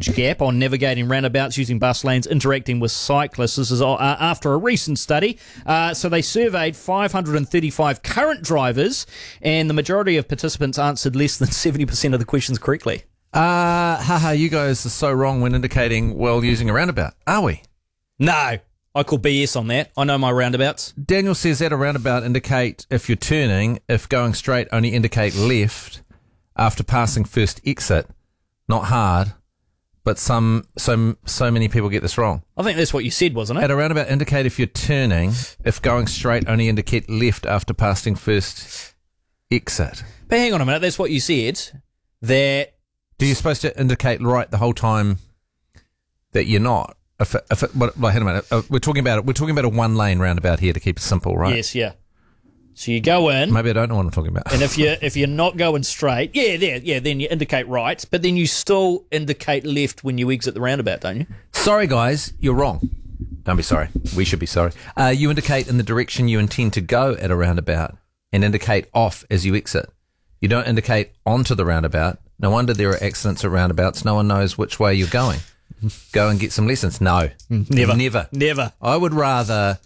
age gap on navigating roundabouts using bus lanes, interacting with cyclists. This is after a recent study. So they surveyed 535 current drivers, and the majority of participants answered less than 70% of the questions correctly. You guys are so wrong when indicating while using a roundabout, are we? No, I call BS on that. I know my roundabouts. Daniel says that a roundabout indicate if you're turning, if going straight only indicate left after passing first exit. Not hard, but so many people get this wrong. I think that's what you said, wasn't it? At a roundabout indicate if you're turning, if going straight only indicate left after passing first exit. But hang on a minute, that's what you said. That Do you supposed to indicate right the whole time that you're not? Hang on a minute. We're talking about a one lane roundabout here to keep it simple, right? Yes, yeah. So you go in, Maybe I don't know what I'm talking about. and if you're not going straight, then you indicate right, but then you still indicate left when you exit the roundabout, don't you? Sorry, guys, you're wrong. Don't be sorry. We should be sorry. You indicate in the direction you intend to go at a roundabout and indicate off as you exit. You don't indicate onto the roundabout. No wonder there are accidents at roundabouts. No one knows which way you're going. Go and get some lessons. No. Never. I would rather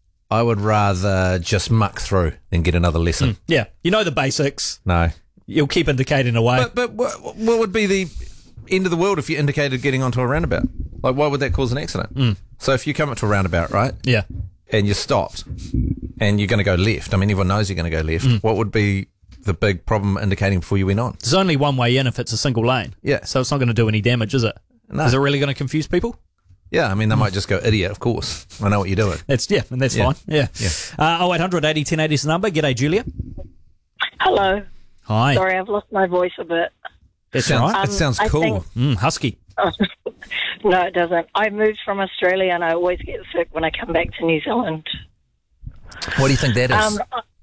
just muck through than get another lesson. Yeah, you know the basics. No. You'll keep indicating away. But what would be the end of the world if you indicated getting onto a roundabout? Like, why would that cause an accident? So if you come up to a roundabout, right? Yeah. And you're stopped and you're going to go left. I mean, everyone knows you're going to go left. What would be the big problem indicating before you went on? There's only one way in if it's a single lane. Yeah. So it's not going to do any damage, is it? No. Is it really going to confuse people? Yeah, I mean, they might just go, idiot, of course. I know what you're doing. That's fine. Yeah. 0800 80 1080 is the number. G'day, Julia. Hello. Hi. Sorry, I've lost my voice a bit. That's right. It sounds I cool. Husky. No, it doesn't. I moved from Australia and I always get sick when I come back to New Zealand. What do you think that is?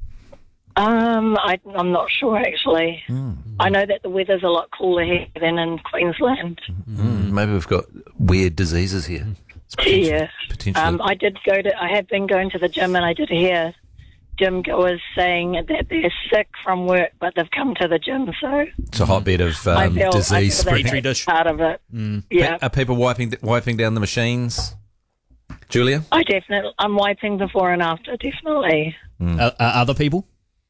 I'm not sure, actually. I know that the weather's a lot cooler here than in Queensland. Maybe we've got weird diseases here. Yeah. Potentially. I have been going to the gym, and I did hear gym goers saying that they're sick from work, but they've come to the gym, so It's a hotbed of I feel disease that spreading. Petri dish. part of it. Yeah. Are people wiping down the machines? Julia? I'm wiping before and after, definitely. Other people?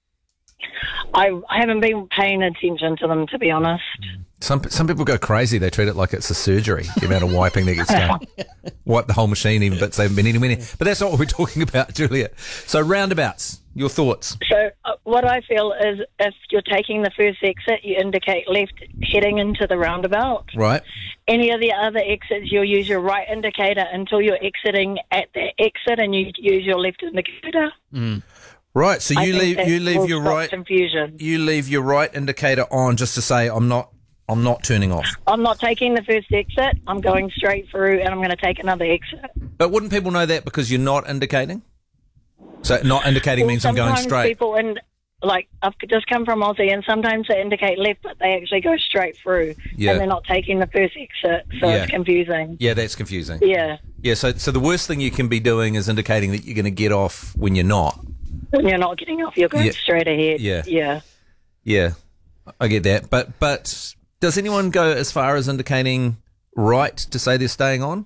I haven't been paying attention to them, to be honest. Some people go crazy. They treat it like it's a surgery, the amount of wiping that gets done. Wipe the whole machine, even bits they haven't been anywhere near. But that's not what we're talking about, Julia. So roundabouts, your thoughts? So what I feel is if you're taking the first exit, you indicate left heading into the roundabout. Right. Any of the other exits, you'll use your right indicator until you're exiting at the exit, and you use your left indicator. Right, so you leave your right confusion. You leave your right indicator on just to say I'm not turning off. I'm not taking the first exit. I'm going straight through, and I'm going to take another exit. But wouldn't people know that because you're not indicating? So not indicating means I'm going straight. People I've just come from Aussie, and sometimes they indicate left, but they actually go straight through, and they're not taking the first exit, so it's confusing. Yeah, that's confusing. Yeah. Yeah, so the worst thing you can be doing is indicating that you're going to get off when you're not. When you're not getting off, you're going straight ahead. Yeah. Yeah, I get that. But does anyone go as far as indicating right to say they're staying on?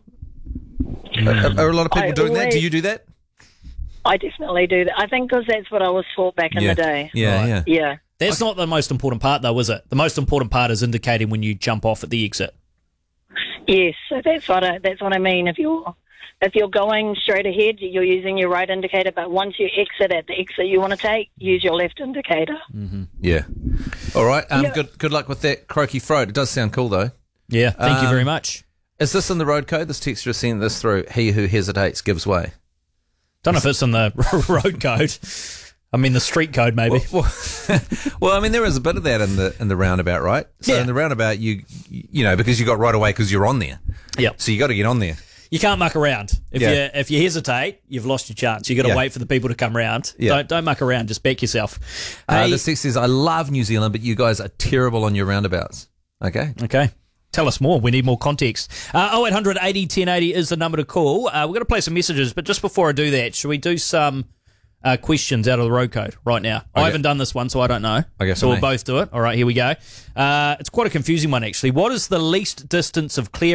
Are a lot of people doing that? Do you do that? I definitely do that. I think because that's what I was taught back in the day. Yeah. That's not the most important part, though, is it? The most important part is indicating when you jump off at the exit. Yes, so that's what I mean. If you're going straight ahead, you're using your right indicator, but once you exit at the exit you want to take, use your left indicator. Yeah. All right. Good luck with that croaky throat. It does sound cool, though. Yeah, thank you very much. Is this in the road code? This texter is sending this through. He who hesitates gives way. Don't know if it's in the road code. I mean, the street code, maybe. Well, I mean, there is a bit of that in the roundabout, right? So in the roundabout, you know, because you got right away because you're on there. Yeah. So you got to get on there. You can't muck around. If you hesitate, you've lost your chance. You've got to wait for the people to come round. Yeah. Don't muck around. Just back yourself. The text says, I love New Zealand, but you guys are terrible on your roundabouts. Okay. Tell us more. We need more context. 0800 80 1080 is the number to call. We're going to play some messages, but just before I do that, should we do some questions out of the road code right now? I haven't done this one, so I don't know. So we'll both do it. All right, here we go. It's quite a confusing one, actually. What is the least distance of clear